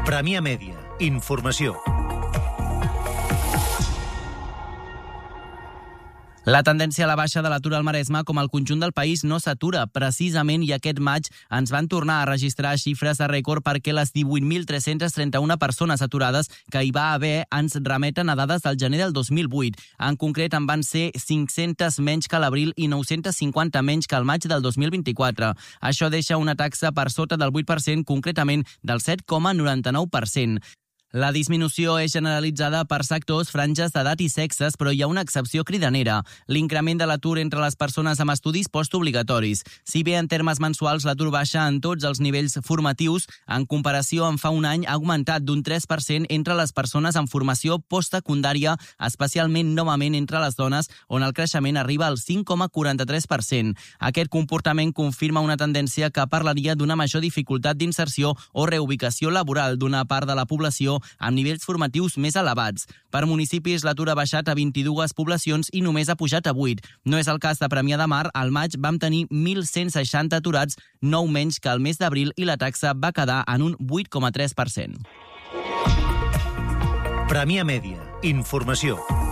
Premià Mèdia. Informació. La tendència a la baixa de l'atur al Maresme, com al conjunt del país, no s'atura precisament, i aquest maig ens van tornar a registrar xifres de rècord perquè les 18.331 persones aturades que hi va haver ens remeten a dades del gener del 2008. En concret, en van ser 500 menys que l'abril i 950 menys que el maig del 2024. Això deixa una taxa per sota del 8%, concretament del 7,99%. La disminució és generalitzada per sectors, franges d'edat i sexes, però hi ha una excepció cridanera: l'increment de l'atur entre les persones amb estudis postobligatoris. Si bé en termes mensuals l'atur baixa en tots els nivells formatius, en comparació amb fa un any ha augmentat d'un 3% entre les persones en formació postsecundària, especialment novament entre les dones, on el creixement arriba al 5,43%. Aquest comportament confirma una tendència que parlaria d'una major dificultat d'inserció o reubicació laboral d'una part de la població amb nivells formatius més elevats. Per municipis, l'atur ha baixat a 22 poblacions i només ha pujat a 8. No és el cas de Premià de Mar. Al maig vam tenir 1.160 aturats, 9 menys que el mes d'abril, i la taxa va quedar en un 8,3%. Premià Mèdia. Informació.